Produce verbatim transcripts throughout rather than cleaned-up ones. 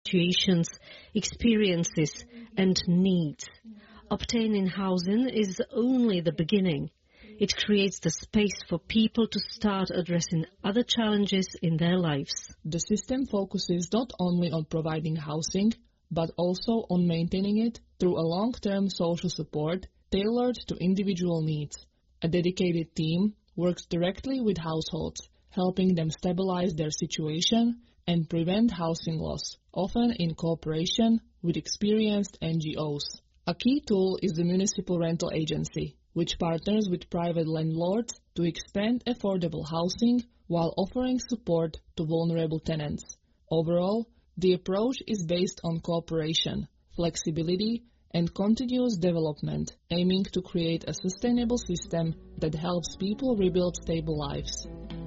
situations, experiences and needs. Obtaining housing is only the beginning. It creates the space for people to start addressing other challenges in their lives. The system focuses not only on providing housing, but also on maintaining it through a long-term social support tailored to individual needs. A dedicated team works directly with households, helping them stabilize their situation and prevent housing loss, often in cooperation with experienced N G Os. A key tool is the Municipal Rental Agency, which partners with private landlords to expand affordable housing while offering support to vulnerable tenants. Overall, the approach is based on cooperation, flexibility, and continuous development, aiming to create a sustainable system that helps people rebuild stable lives.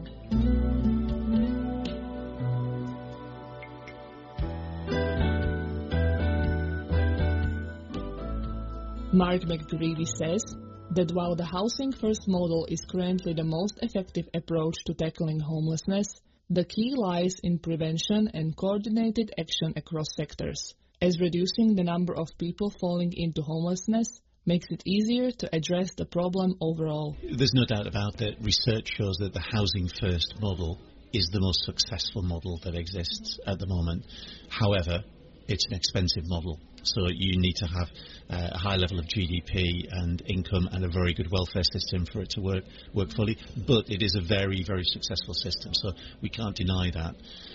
Mark McGreevy says that while the Housing First model is currently the most effective approach to tackling homelessness, the key lies in prevention and coordinated action across sectors, as reducing the number of people falling into homelessness makes it easier to address the problem overall. There's no doubt about that. Research shows that the Housing First model is the most successful model that exists at the moment. However, it's an expensive model, so you need to have uh, a high level of G D P and income and a very good welfare system for it to work work fully. But it is a very, very successful system, so we can't deny that.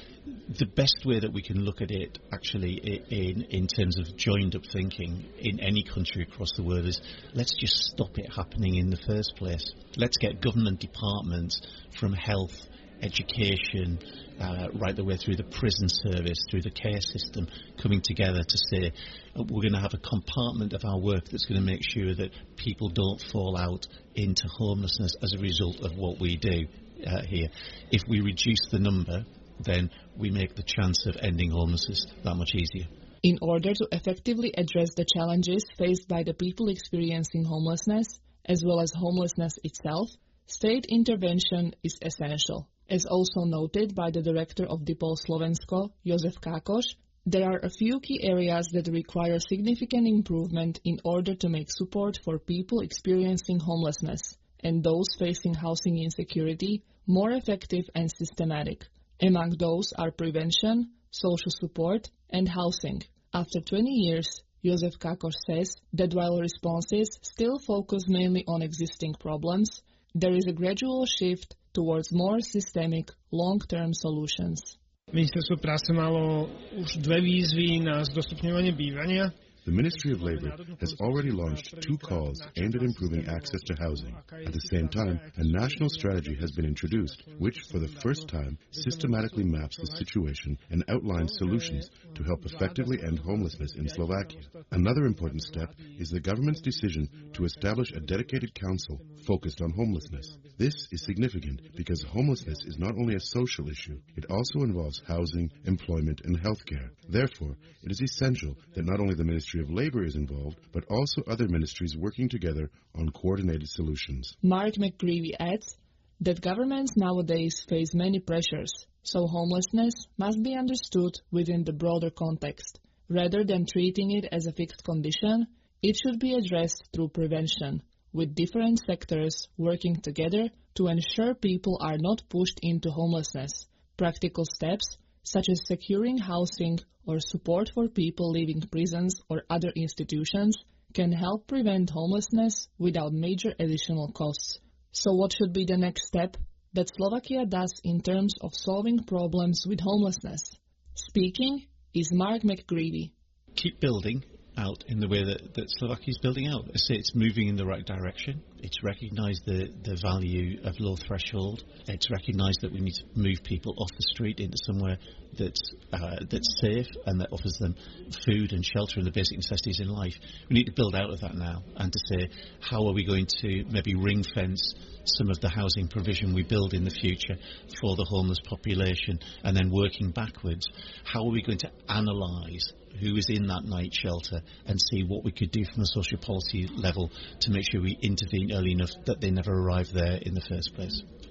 The best way that we can look at it, actually, in, in terms of joined-up thinking in any country across the world is let's just stop it happening in the first place. Let's get government departments from health, education, uh, right the way through the prison service, through the care system, coming together to say uh, we're going to have a compartment of our work that's going to make sure that people don't fall out into homelessness as a result of what we do uh, here. If we reduce the number, then we make the chance of ending homelessness that much easier. In order to effectively address the challenges faced by the people experiencing homelessness, as well as homelessness itself, state intervention is essential. As also noted by the director of DIPOL Slovensko, Jozef Kákoš, there are a few key areas that require significant improvement in order to make support for people experiencing homelessness and those facing housing insecurity more effective and systematic. Among those are prevention, social support, and housing. After twenty years, Jozef Kákoš says that while responses still focus mainly on existing problems, there is a gradual shift towards more systemic, long-term solutions. Ministerstvo práce malo už dve výzvy na zdostupňovanie bývania. The Ministry of Labour has already launched two calls aimed at improving access to housing. At the same time, a national strategy has been introduced, which, for the first time, systematically maps the situation and outlines solutions to help effectively end homelessness in Slovakia. Another important step is the government's decision to establish a dedicated council focused on homelessness. This is significant because homelessness is not only a social issue, it also involves housing, employment, and healthcare. Therefore, it is essential that not only the Ministry of Labour is involved, but also other ministries working together on coordinated solutions. Mark McGreevy adds that governments nowadays face many pressures, so homelessness must be understood within the broader context. Rather than treating it as a fixed condition, it should be addressed through prevention, with different sectors working together to ensure people are not pushed into homelessness. Practical steps, such as securing housing or support for people leaving prisons or other institutions, can help prevent homelessness without major additional costs. So what should be the next step that Slovakia does in terms of solving problems with homelessness? Speaking is Mark McGreevy. Keep building out in the way that, that Slovakia is building out. I say it's moving in the right direction. It's recognised the, the value of low threshold. It's recognised that we need to move people off the street into somewhere that's uh, that's safe and that offers them food and shelter and the basic necessities in life. We need to build out of that now and to say, how are we going to maybe ring fence some of the housing provision we build in the future for the homeless population, and then working backwards, how are we going to analyse who is in that night shelter and see what we could do from a social policy level to make sure we intervene early enough that they never arrive there in the first place.